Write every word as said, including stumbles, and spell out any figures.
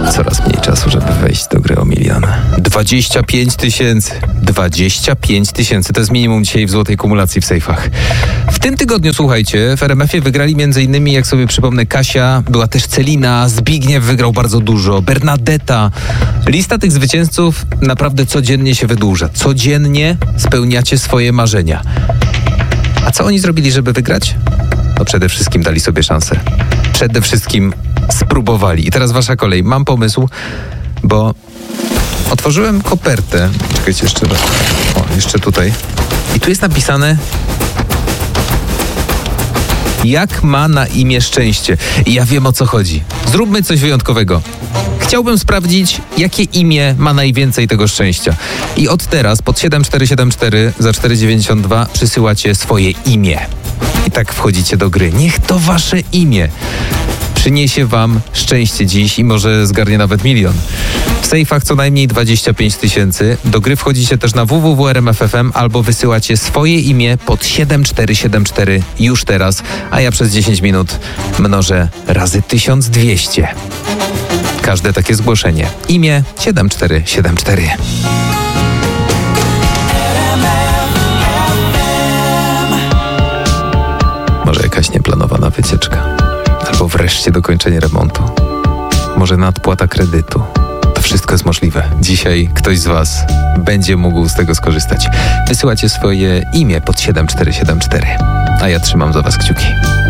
Coraz mniej czasu, żeby wejść do gry o milion. dwadzieścia pięć tysięcy. dwadzieścia pięć tysięcy. To jest minimum dzisiaj w złotej kumulacji w sejfach. W tym tygodniu, słuchajcie, w er em efie wygrali między innymi, jak sobie przypomnę, Kasia, była też Celina, Zbigniew wygrał bardzo dużo, Bernadetta. Lista tych zwycięzców naprawdę codziennie się wydłuża. Codziennie spełniacie swoje marzenia. A co oni zrobili, żeby wygrać? No przede wszystkim dali sobie szansę. Przede wszystkim spróbowali. I teraz wasza kolej. Mam pomysł, bo otworzyłem kopertę. Czekajcie jeszcze raz. O, jeszcze tutaj. I tu jest napisane, jak ma na imię szczęście. I ja wiem, o co chodzi. Zróbmy coś wyjątkowego. Chciałbym sprawdzić, jakie imię ma najwięcej tego szczęścia. I od teraz pod siedem cztery siedem cztery za cztery dziewięćdziesiąt dwa przysyłacie swoje imię. I tak wchodzicie do gry. Niech to wasze imię przyniesie wam szczęście dziś i może zgarnie nawet milion. W sejfach co najmniej dwadzieścia pięć tysięcy. Do gry wchodzicie też na w w w kropka r m f kropka f m albo wysyłacie swoje imię pod siedem cztery siedem cztery już teraz, a ja przez dziesięć minut mnożę razy tysiąc dwieście. Każde takie zgłoszenie. Imię siedem cztery siedem cztery. Może jakaś nieplanowana wycieczka. Albo wreszcie dokończenie remontu. Może nadpłata kredytu. To wszystko jest możliwe. Dzisiaj ktoś z was będzie mógł z tego skorzystać. Wysyłacie swoje imię pod siedem cztery siedem cztery. A ja trzymam za was kciuki.